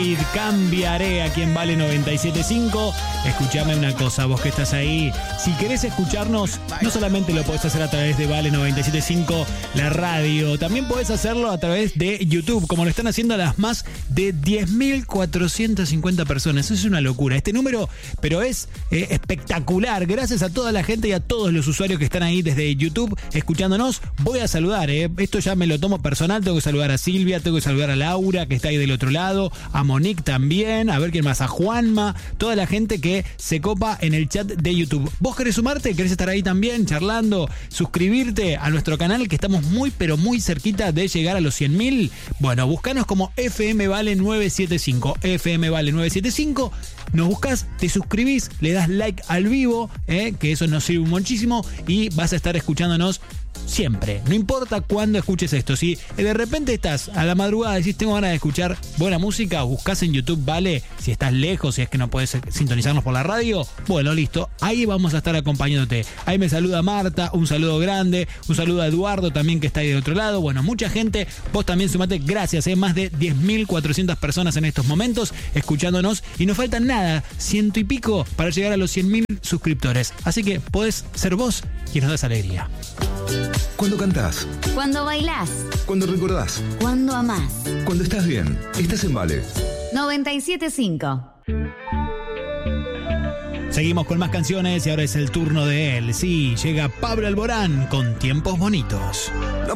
Cambiaré aquí en Vale 97.5. Escuchame una cosa, vos que estás ahí. Si querés escucharnos, no solamente lo podés hacer a través de Vale 97.5, la radio, también podés hacerlo a través de YouTube, como lo están haciendo las más de 10.450 personas. Eso es una locura. Este número, pero es espectacular. Gracias a toda la gente y a todos los usuarios que están ahí desde YouTube escuchándonos. Voy a saludar, esto ya me lo tomo personal. Tengo que saludar a Silvia, tengo que saludar a Laura, que está ahí del otro lado, a Monique también, a ver quién más, a Juanma, toda la gente que se copa en el chat de YouTube. ¿Vos querés sumarte? ¿Querés estar ahí también charlando? ¿Suscribirte a nuestro canal, que estamos muy pero muy cerquita de llegar a los 100.000? Bueno, buscanos como FM Vale 975. FM Vale 975. Nos buscas, te suscribís, le das like al vivo, que eso nos sirve muchísimo, y vas a estar escuchándonos siempre, no importa cuándo escuches esto. Si de repente estás a la madrugada y decís tengo ganas de escuchar buena música, buscás en YouTube Vale. Si estás lejos, si es que no puedes sintonizarnos por la radio, bueno, listo, ahí vamos a estar acompañándote. Ahí me saluda Marta, un saludo grande, un saludo a Eduardo también, que está ahí del otro lado. Bueno, mucha gente, vos también sumate, gracias, más de 10.400 personas en estos momentos escuchándonos, y nos faltan nada, 100 y pico para llegar a los 100.000 suscriptores, así que podés ser vos quien nos das alegría. Cuando cantás, cuando bailás, cuando recordás, cuando amás. cuando estás bien, estás en Vale 97.5. Seguimos con más canciones y ahora es el turno de él. Sí, llega Pablo Alborán con Tiempos Bonitos.